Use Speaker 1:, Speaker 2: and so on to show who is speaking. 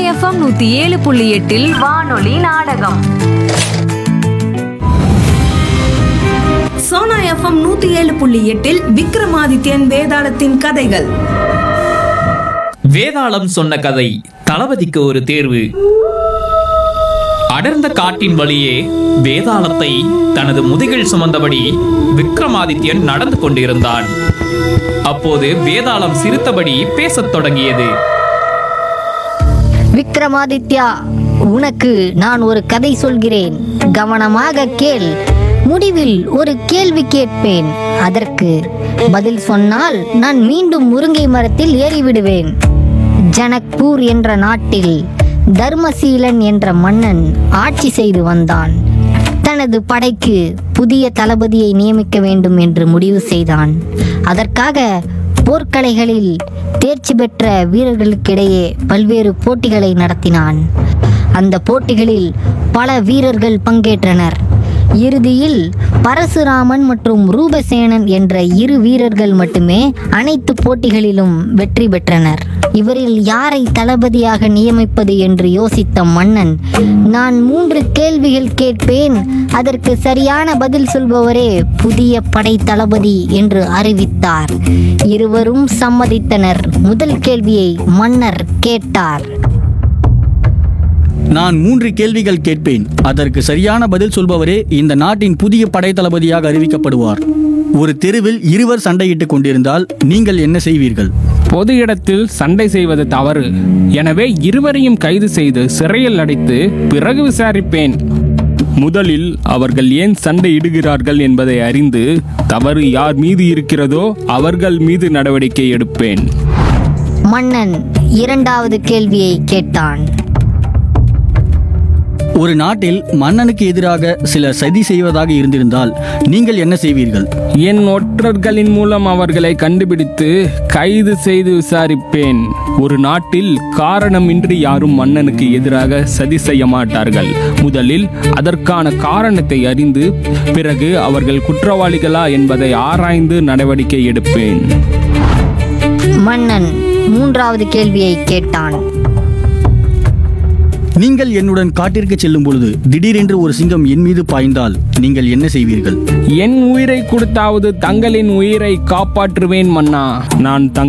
Speaker 1: FM 107.8 வானொலி நாடகம்.
Speaker 2: Sona FM 107.8 Vikramadityan வேதாளத்தின் கதைகள்.
Speaker 3: வேதாளம் சொன்ன கதை. தளபதிக்கு ஒரு தேர்வு. அடர்ந்த காட்டின் வழியே வேதாளத்தை தனது முதுகில் சுமந்தபடி விக்ரமாதித்யன் நடந்து கொண்டிருந்தான். அப்போது வேதாளம் சிரித்தபடி பேசத் தொடங்கியது.
Speaker 4: விக்ரமாதித்யா, உனக்கு நான் ஒரு கதை சொல்கிறேன். கவனமாக கேள். முடிவில் ஒரு கேள்வி கேட்பேன். அதற்கு பதில் சொன்னால் நான் மீண்டும் முருங்கை மரத்தில் ஏறிவிடுவேன். ஜனக்பூர் என்ற நாட்டில் தர்மசீலன் என்ற மன்னன் ஆட்சி செய்து வந்தான். தனது படைக்கு புதிய தளபதியை நியமிக்க வேண்டும் என்று முடிவு செய்தான். அதற்காக போர்க்கலைகளில் தேர்ச்சி பெற்ற வீரர்களுக்கிடையே பல்வேறு போட்டிகளை நடத்தினான். அந்த போட்டிகளில் பல வீரர்கள் பங்கேற்றனர். இறுதியில் பரசுராமன் மற்றும் ரூபசேனன் என்ற இரு வீரர்கள் மட்டுமே அனைத்து போட்டிகளிலும் வெற்றி பெற்றனர். இவரில் யாரை தளபதியாக நியமிப்பது என்று யோசித்த மன்னன், நான் 3 கேள்விகள் கேட்பேன், அதற்கு சரியான பதில் சொல்பவரே புதிய படை தளபதி என்று அறிவித்தார். இருவரும் சம்மதித்தனர். முதல் கேள்வியை மன்னர் கேட்டார்.
Speaker 5: நான் 3 கேள்விகள் கேட்பேன். அதற்கு சரியான பதில் சொல்பவரே இந்த நாட்டின் புதிய படைத்தளபதியாக அறிவிக்கப்படுவார். ஒரு தெருவில் இருவர் சண்டையிட்டுக் கொண்டிருந்தால் நீங்கள் என்ன செய்வீர்கள்?
Speaker 6: பொது இடத்தில் சண்டை செய்வது தவறு. எனவே இருவரையும் கைது செய்து சிறையில் அடைத்து பிறகு விசாரிப்பேன். முதலில் அவர்கள் ஏன் சண்டையிடுகிறார்கள் என்பதை அறிந்து தவறு யார் மீது இருக்கிறதோ அவர்கள் மீது நடவடிக்கை எடுப்பேன்.
Speaker 4: மன்னன் இரண்டாவது கேள்வியை கேட்டான்.
Speaker 5: ஒரு நாட்டில் மன்னனுக்கு எதிராக சிலர் சதி செய்வதாக இருந்திருந்தால் நீங்கள் என்ன செய்வீர்கள்?
Speaker 6: என் ஒற்றர்களின் மூலம் அவர்களை கண்டுபிடித்து கைது செய்து விசாரிப்பேன். ஒரு நாட்டில் காரணமின்றி யாரும் மன்னனுக்கு எதிராக சதி செய்ய மாட்டார்கள். முதலில் அதற்கான காரணத்தை அறிந்து பிறகு அவர்கள் குற்றவாளிகளா என்பதை ஆராய்ந்து நடவடிக்கை எடுப்பேன்.
Speaker 4: மன்னன் மூன்றாவது கேள்வியை கேட்டான்.
Speaker 5: நீங்கள் என்னுடன் காட்டிற்கு செல்லும் பொழுது திடீரென்று ஒரு சிங்கம் என் மீது பாய்ந்தால் நீங்கள் என்ன செய்வீர்கள்?
Speaker 6: என் உயிரை கொடுத்தாவது தங்களின் உயிரை காப்பாற்றுவேன் மன்னா. நான்